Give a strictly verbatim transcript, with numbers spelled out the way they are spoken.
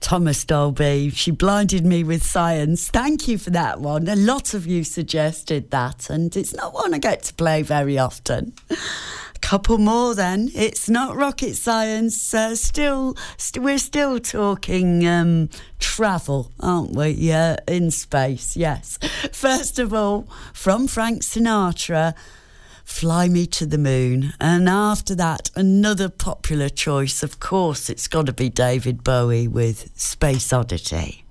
Thomas Dolby. She blinded me with science. Thank you for that one. A lot of you suggested that, and it's not one I get to play very often. A couple more then. It's not rocket science. Uh, still, st- we're still talking um, travel, aren't we? Yeah, in space, yes. First of all, from Frank Sinatra, Fly Me to the Moon. And after that, another popular choice. Of course, it's got to be David Bowie with Space Oddity.